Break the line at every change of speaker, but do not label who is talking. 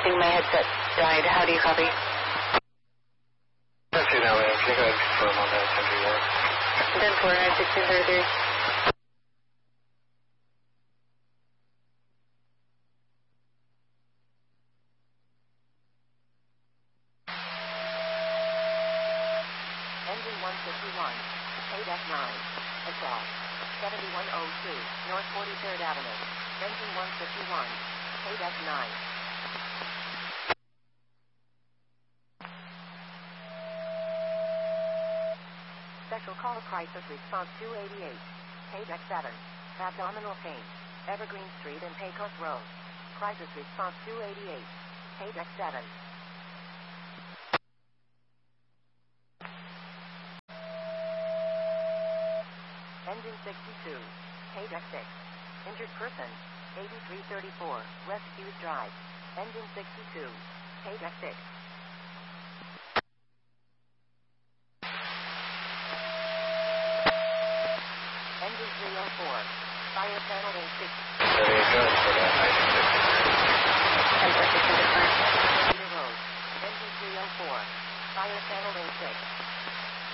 think my headset died. How do you copy?
That's it now. Can you go ahead and confirm on that 10-4?
10-4, 1633.
Engine 151, KDEC 9, exhaust, 7102, North 43rd Avenue. Engine 151, KDEC 9. Special call crisis response 288, KDEC 7, abdominal pain, Evergreen Street and Pecos Road. Crisis response 288, KDEC 7. Engine 62, KDEC 6. Injured person, 8334, West Hughes Drive. Engine 62, KDEC 6. Engine 304, fire panel A6.
Very good for that 96.